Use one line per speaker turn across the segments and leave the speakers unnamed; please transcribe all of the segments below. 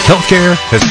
Healthcare has...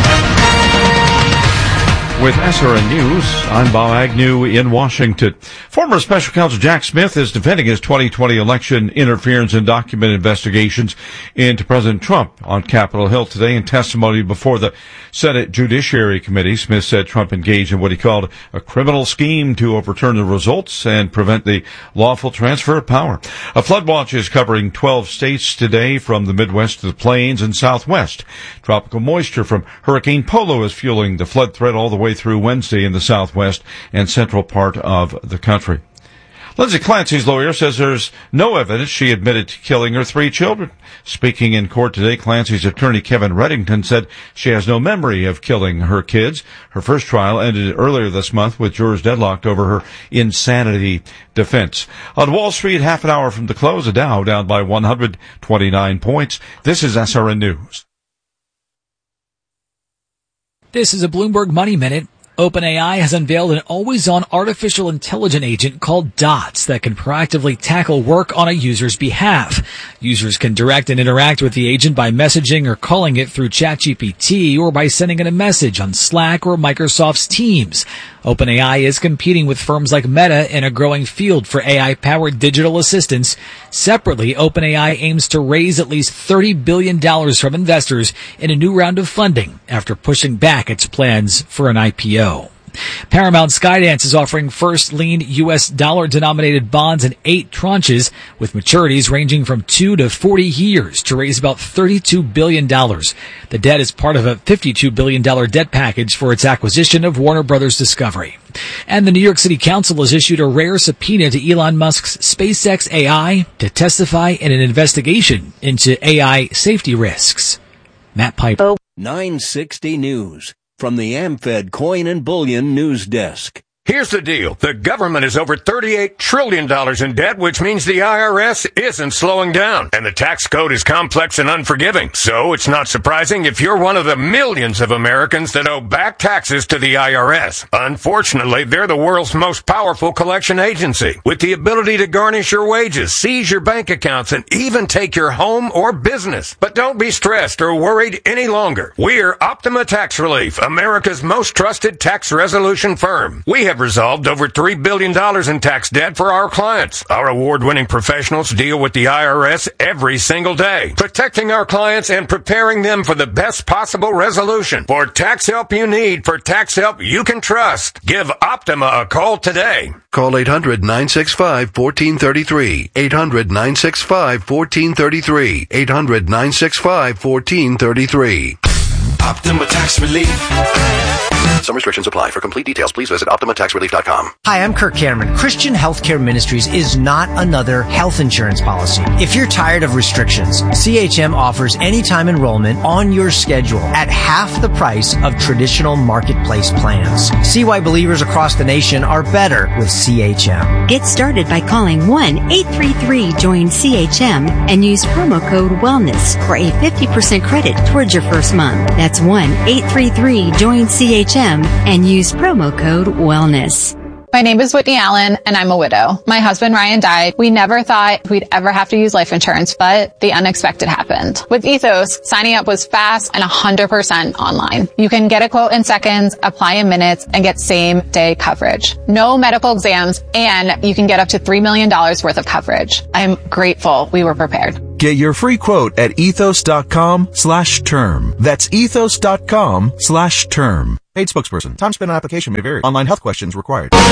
With SRN News, I'm Bob Agnew in Washington. Former Special Counsel Jack Smith is defending his 2020 election interference and document investigations into President Trump on Capitol Hill today. In testimony before the Senate Judiciary Committee, Smith said Trump engaged in what he called a criminal scheme to overturn the results and prevent the lawful transfer of power. A flood watch is covering 12 states today, from the Midwest to the Plains and Southwest. Tropical moisture from Hurricane Polo is fueling the flood threat all the way through Wednesday in the Southwest and central part of the country. Lindsay Clancy's lawyer says there's no evidence she admitted to killing her 3 children. Speaking in court today, Clancy's attorney Kevin Reddington said she has no memory of killing her kids. Her first trial ended earlier this month with jurors deadlocked over her insanity defense. On Wall Street, half an hour from the close, the Dow down by 129 points. This is SRN News.
This is a Bloomberg Money Minute. OpenAI has unveiled an always-on artificial intelligence agent called DOTS that can proactively tackle work on a user's behalf. Users can direct and interact with the agent by messaging or calling it through ChatGPT, or by sending it a message on Slack or Microsoft's Teams. OpenAI is competing with firms like Meta in a growing field for AI-powered digital assistants. Separately, OpenAI aims to raise at least $30 billion from investors in a new round of funding after pushing back its plans for an IPO. Paramount Skydance is offering first lien U.S. dollar-denominated bonds in 8 tranches with maturities ranging from 2 to 40 years to raise about $32 billion. The debt is part of a $52 billion debt package for its acquisition of Warner Brothers Discovery. And the New York City Council has issued a rare subpoena to Elon Musk's SpaceX AI to testify in an investigation into AI safety risks. Matt Piper.
960 News. From the AmFed Coin and Bullion News Desk.
Here's the deal. The government is over $38 trillion in debt, which means the IRS isn't slowing down. And the tax code is complex and unforgiving. So it's not surprising if you're one of the millions of Americans that owe back taxes to the IRS. Unfortunately, they're the world's most powerful collection agency, with the ability to garnish your wages, seize your bank accounts, and even take your home or business. But don't be stressed or worried any longer. We're Optima Tax Relief, America's most trusted tax resolution firm. We have resolved over $3 billion in tax debt for our clients. Our award-winning professionals deal with the IRS every single day, protecting our clients and preparing them for the best possible resolution. For tax help you need, for tax help you can trust, give Optima a call today.
Call 800-965-1433. 800-965-1433. 800-965-1433.
Optima Tax Relief.
Some restrictions apply. For complete details, please visit OptimaTaxRelief.com.
Hi, I'm Kirk Cameron. Christian Healthcare Ministries is not another health insurance policy. If you're tired of restrictions, CHM offers anytime enrollment on your schedule at half the price of traditional marketplace plans. See why believers across the nation are better with CHM.
Get started by calling 1-833-JOIN-CHM and use promo code WELLNESS for a 50% credit towards your first month. That's 1-833-JOIN-CHM and use promo code WELLNESS.
My name is Whitney Allen, and I'm a widow. My husband, Ryan, died. We never thought we'd ever have to use life insurance, but the unexpected happened. With Ethos, signing up was fast and 100% online. You can get a quote in seconds, apply in minutes, and get same-day coverage. No medical exams, and you can get up to $3 million worth of coverage. I'm grateful we were prepared.
Get your free quote at ethos.com/term. That's ethos.com/term. Paid spokesperson. Time spent on application may vary. Online health questions required.
When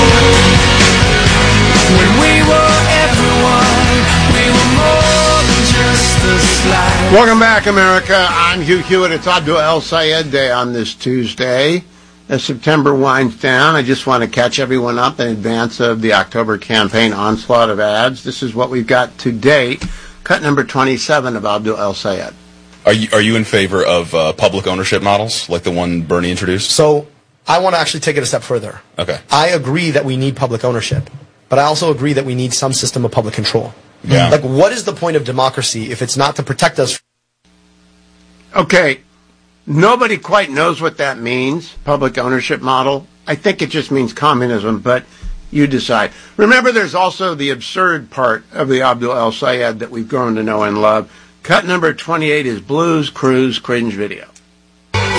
we were everyone, we were more than just a slide.
Welcome back, America. I'm Hugh Hewitt. It's Abdul El Sayed Day on this Tuesday. As September winds down, I just want to catch everyone up in advance of the October campaign onslaught of ads. This is what we've got to date. Cut number 27 of Abdul El Sayed.
Are you in favor of public ownership models like the one Bernie introduced?
So I want to actually take it a step further.
Okay.
I agree that we need public ownership, but I also agree that we need some system of public control.
Yeah.
Like, what is the point of democracy if it's not to protect us?
Okay. Nobody quite knows what that means, public ownership model. I think it just means communism, but you decide. Remember, there's also the absurd part of the Abdul El Sayed that we've grown to know and love. Cut number 28 is Blues Cruise Cringe Video.